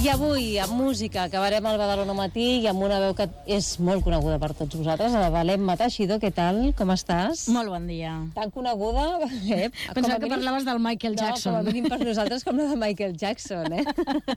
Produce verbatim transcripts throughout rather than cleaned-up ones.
I avui, amb música, acabarem al Badalona Matí i amb una veu que és molt coneguda per tots vosaltres, la Belén Teixidor. Què tal? Com estàs? Molt bon dia. Tan coneguda... Eh? Pensava que parlaves del Michael Jackson. No, com a mínim per nosaltres com la de Michael Jackson, eh?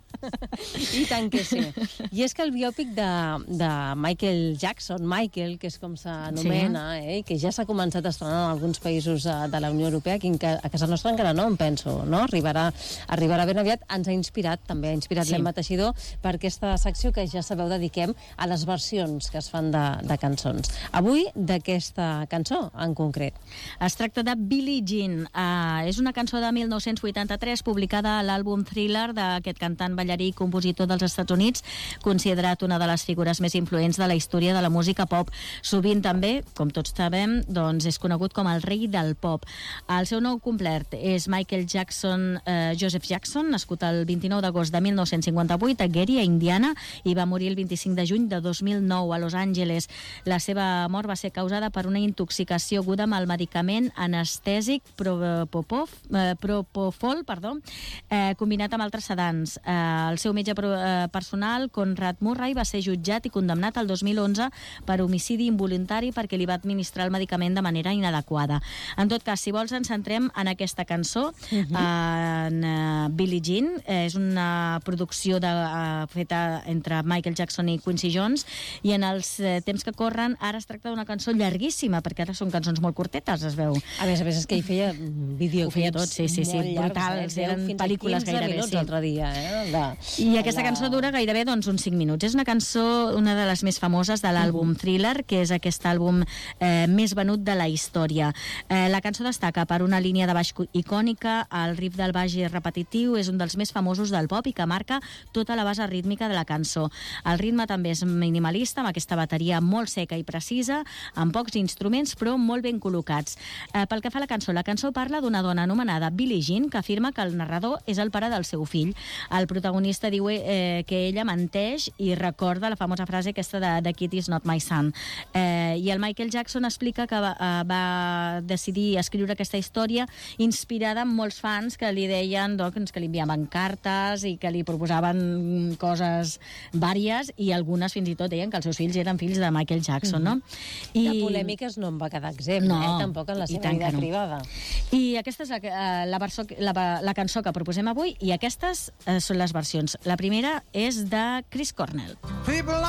I tant que sí. I és que el biòpic de, de Michael Jackson, Michael, que és com s'anomena, sí. eh? que ja s'ha començat a estrenar en alguns països de la Unió Europea, que a casa nostra encara no, em penso, no? Arribarà, arribarà ben aviat. Ens ha inspirat, també ha inspirat sí. l'Emma Teixidor per aquesta secció que ja sabeu dediquem a les versions que es fan de, de cançons. Avui, d'aquesta cançó en concret. Es tracta de Billie Jean. Uh, és una cançó de mil nou-cents vuitanta-tres publicada a l'àlbum Thriller d'aquest cantant, ballarí i compositor dels Estats Units, considerat una de les figures més influents de la història de la música pop. Sovint també, com tots sabem, doncs és conegut com el rei del pop. El seu nom complet és Michael Jackson uh, Joseph Jackson, nascut el vint-i-nou d'agost de mil nou-cents cinquanta-vuit a Gary, a Indiana, i va morir el vint-i-cinc de juny de dos mil nou a Los Angeles. La seva mort va ser causada per una intoxicació aguda amb el medicament anestèsic Propofol, eh, Propofol perdó, eh, combinat amb altres sedants. Eh, el seu metge pro, eh, personal, Conrad Murray, va ser jutjat i condemnat el dos mil onze per homicidi involuntari perquè li va administrar el medicament de manera inadequada. En tot cas, si vols, ens centrem en aquesta cançó, uh-huh. en uh, Billie Jean. Eh, és una producció de, uh, feta entre Michael Jackson i Quincy Jones, i en els uh, temps que corren ara es tracta d'una cançó llarguíssima, perquè ara són cançons molt curtetes, es veu. A més a més és que hi feia videoclips. Ho feia tot, sí, sí, sí, brutals, eh? eren pel·lícules gairebé. Sí. L'altre dia, eh? De, I aquesta la... cançó dura gairebé doncs, uns cinc minuts. És una cançó, una de les més famoses de l'àlbum uh-huh. Thriller, que és aquest àlbum eh, més venut de la història. Eh, la cançó destaca per una línia de baix icònica, el riff del baix repetitiu, és un dels més famosos del pop i que marca tota la base rítmica de la cançó. El ritme també és minimalista, amb aquesta bateria molt seca i precisa, amb pocs instruments, però molt ben col·locats. Eh, pel que fa a la cançó, la cançó parla d'una dona anomenada Billie Jean, que afirma que el narrador és el pare del seu fill. El protagonista diu eh, que ella menteix i recorda la famosa frase aquesta de The kid is not my son. Eh, I el Michael Jackson explica que va, eh, va decidir escriure aquesta història inspirada en molts fans que li deien doncs, que li enviaven cartes i que li proposaven coses vàries, i algunes fins i tot deien que els seus fills eren fills de Michael Jackson, no? I... De polèmiques no en va quedar exempt, no, eh? Tampoc en la seva vida no. privada. I aquesta és la, la, verso, la, la cançó que proposem avui, i aquestes eh, són les versions. La primera és de Chris Cornell. People